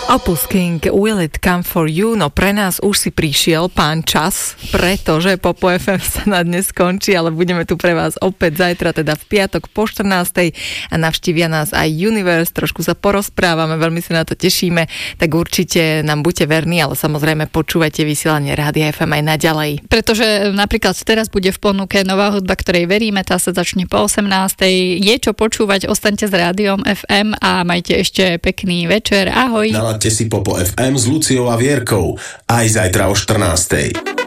Opus King, Will It Come For You, no pre nás už si prišiel pán čas, pretože Popo FM sa na dnes skončí, ale budeme tu pre vás opäť zajtra, teda v piatok po 14:00 a navštívia nás aj Universe, trošku sa porozprávame, veľmi sa na to tešíme, tak určite nám buďte verní, ale samozrejme počúvajte vysielanie Rádia FM aj naďalej. Pretože napríklad teraz bude v ponuke nová hudba, ktorej veríme, tá sa začne po 18:00. Je čo počúvať, ostaňte s Rádiom FM a majte ešte pekný večer. Ahoj. Naladte si Popo FM s Luciou a Vierkou aj zajtra o 14:00.